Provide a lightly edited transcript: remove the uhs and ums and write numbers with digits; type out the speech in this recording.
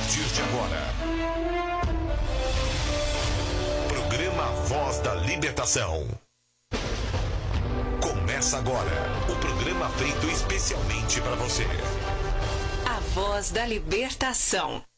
partir de agora, programa Voz da Libertação. Começa agora o programa feito especialmente para você. A Voz da Libertação.